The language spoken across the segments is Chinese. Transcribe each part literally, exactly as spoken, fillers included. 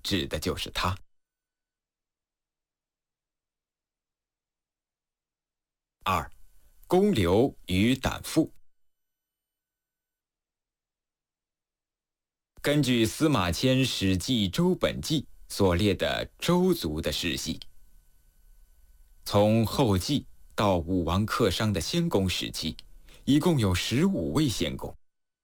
指的就是他。二、公刘与胆父。根据司马迁《史记·周本纪》所列的周族的世系，从后稷到武王克商的先公时期，一共有十五位先公。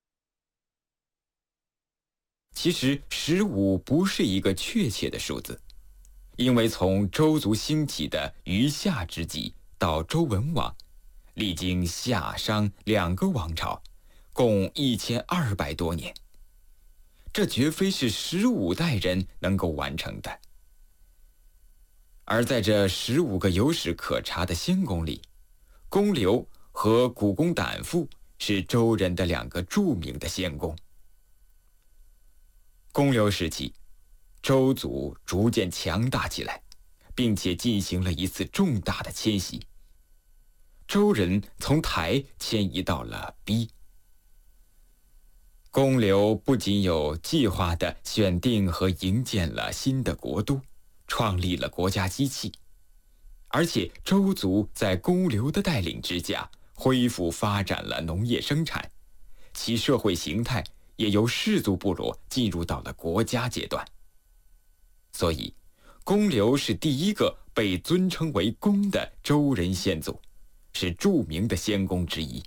其实十五不是一个确切的数字，因为从周族兴起的余夏之际到周文王，历经夏商两个王朝，共一千二百多年。这绝非是十五代人能够完成的。而在这十五个有史可查的先公里，公刘和古公胆父是周人的两个著名的先公。公刘时期，周族逐渐强大起来，并且进行了一次重大的迁徙。周人从台迁移到了逼。公刘不仅有计划地选定和营建了新的国都，创立了国家机器，而且周族在公刘的带领之下，恢复发展了农业生产，其社会形态也由氏族部落进入到了国家阶段。所以，公刘是第一个被尊称为公的周人先祖，是著名的先公之一。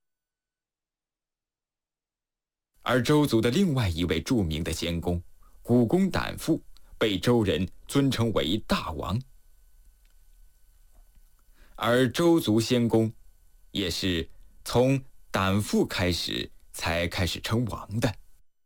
而周族的另外一位著名的先公古公胆父，被周人尊称为大王。而周族先公也是从胆父开始才开始称王的。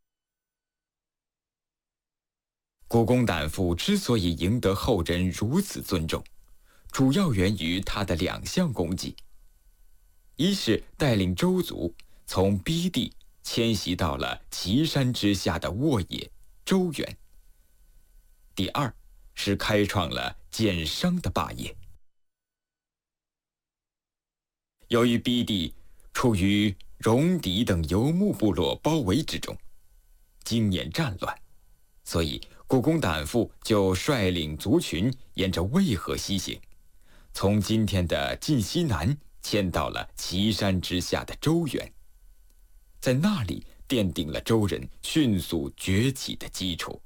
古公胆父之所以赢得后人如此尊重，主要源于他的两项功绩：一是带领周族从逼地迁徙到了岐山之下的沃野周原；第二是开创了建商的霸业。由于逼地处于戎狄等游牧部落包围之中，经验战乱，所以古公胆父就率领族群沿着渭河西行，从今天的晋西南迁到了岐山之下的周原，在那里奠定了周人迅速崛起的基础。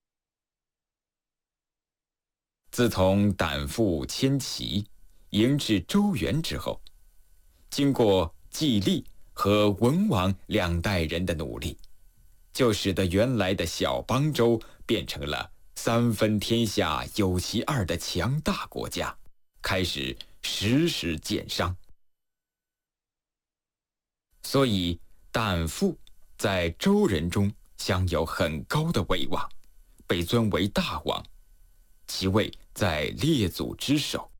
自从胆父迁齐迎至周原之后，经过季历和文王两代人的努力，就使得原来的小邦周变成了三分天下有其二的强大国家，开始实施建商。所以胆父在周人中享有很高的威望，被尊为大王，其位在列祖之首。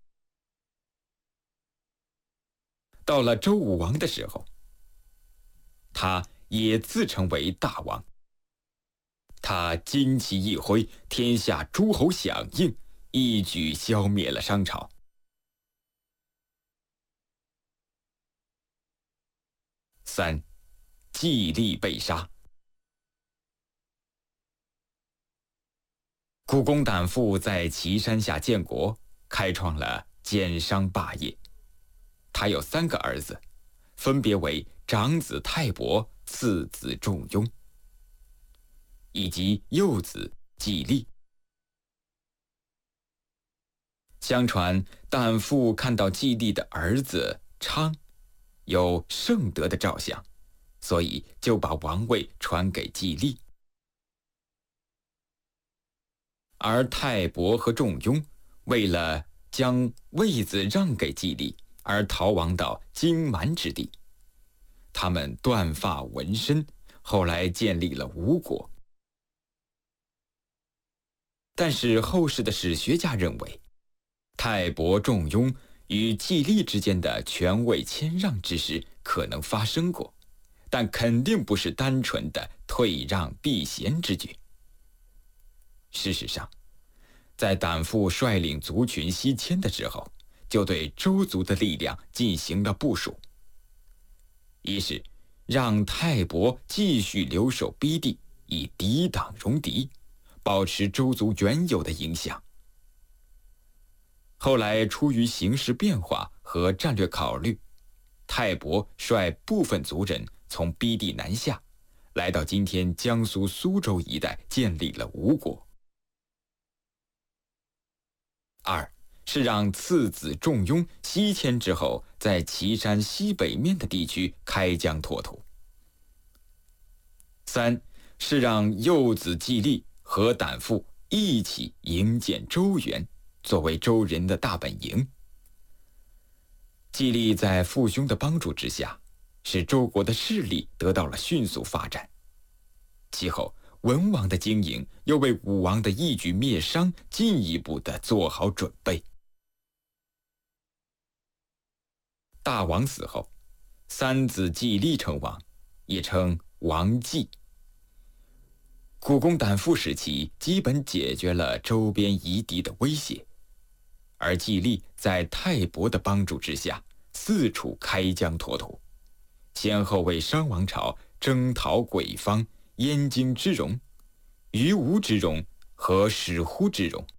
到了周武王的时候，他也自称为大王。他旌旗一挥，天下诸侯响应，一举消灭了商朝。三、季历被杀。古公胆父在岐山下建国，开创了建商霸业。他有三个儿子，分别为长子泰伯、次子仲雍，以及幼子季历。相传胆父看到季历的儿子昌有圣德的兆象，所以就把王位传给季历。而泰伯和仲雍为了将位子让给季历，而逃亡到荆蛮之地。他们断发纹身，后来建立了吴国。但是后世的史学家认为，泰伯、仲雍与季历之间的权位谦让之事可能发生过，但肯定不是单纯的退让避嫌之举。事实上，在胆父率领族群西迁的时候，就对周族的力量进行了部署。一是让泰伯继续留守逼地，以抵挡戎狄， 保持周族原有的影响。后来出于形势变化和战略考虑，泰伯率部分族人从逼地南下，来到今天江苏苏州一带，建立了吴国。二是让次子仲雍西迁之后，在岐山西北面的地区开疆拓土。三是让幼子季历和胆父一起营建周原，作为周人的大本营。季历在父兄的帮助之下，使周国的势力得到了迅速发展。其后文王的经营又为武王的一举灭商进一步的做好准备。大王死后，三子季历称王，也称王季。古公胆父时期基本解决了周边夷狄的威胁，而季历在泰伯的帮助之下，四处开疆拓土，先后为商王朝征讨鬼方、燕京之戎、于吴之戎和史呼之戎。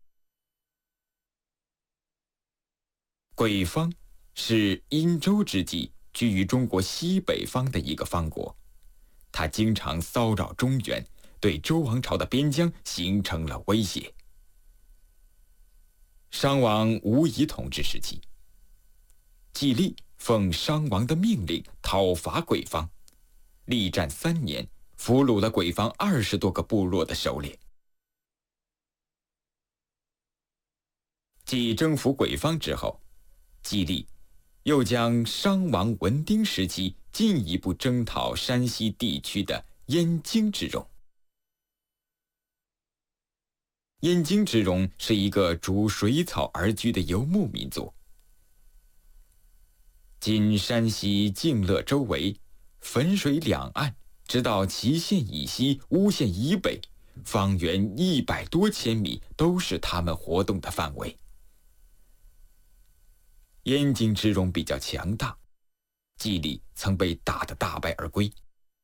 鬼方是殷周之际居于中国西北方的一个方国，他经常骚扰中原，对周王朝的边疆形成了威胁。商王无以统治时期，季历奉商王的命令讨伐鬼方，力战三年，俘虏了鬼方二十多个部落的首领。继征服鬼方之后，季历又将商王文丁时期进一步征讨山西地区的燕京之戎。燕京之戎是一个逐水草而居的游牧民族。今山西泾乐周围，汾水两岸，直到祁县以西、巫县以北，方圆一百多千米，都是他们活动的范围。燕京之戎比较强大，季历曾被打得大败而归。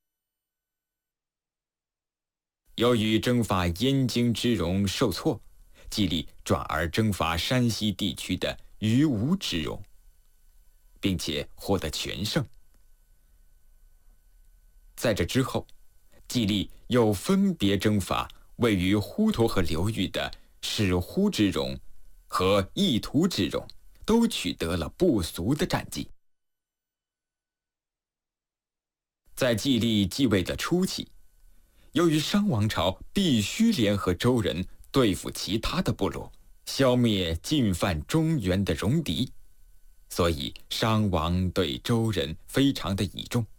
由于征伐燕京之戎受挫，季历转而征伐山西地区的于吴之戎，并且获得全胜。在这之后，季历又分别征伐位于滹沱河流域的史呼之戎和意图之戎，都取得了不俗的战绩。在季历继位的初期，由于商王朝必须联合周人对付其他的部落，消灭进犯中原的戎狄，所以商王对周人非常的倚重。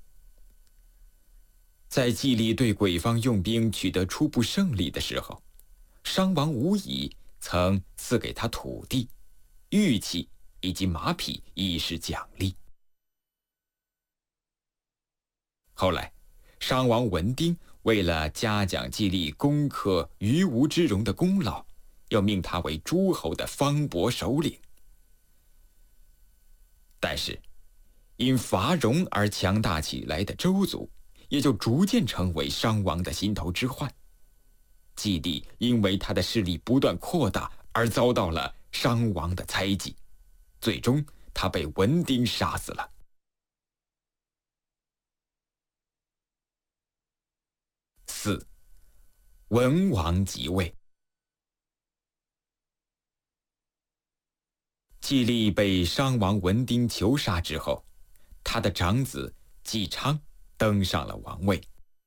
在季历对鬼方用兵取得初步胜利的时候，商王无疑曾赐给他土地、玉器以及马匹以示奖励。后来商王文丁为了嘉奖季历攻克于吴之戎的功劳，又命他为诸侯的方伯首领。但是因伐戎而强大起来的周族，也就逐渐成为商王的心头之患。季历因为他的势力不断扩大，而遭到了商王的猜忌，最终他被文丁杀死了。四，文王即位。季历被商王文丁囚杀之后，他的长子季昌登上了王位。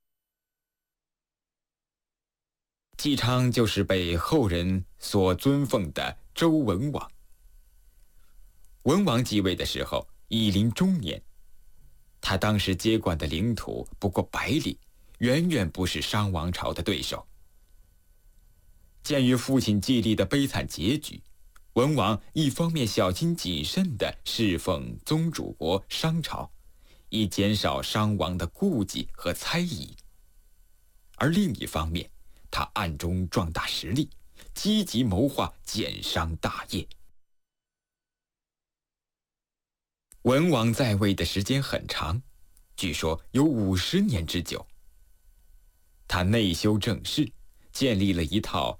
季昌就是被后人所尊奉的周文王。文王继位的时候已临中年，他当时接管的领土不过百里，远远不是商王朝的对手。鉴于父亲季历的悲惨结局，文王一方面小心谨慎地侍奉宗主国商朝，以减少商王的顾忌和猜疑；而另一方面，他暗中壮大实力，积极谋划减商大业。文王在位的时间很长，据说有五十年之久。他内修政事， 建立了一套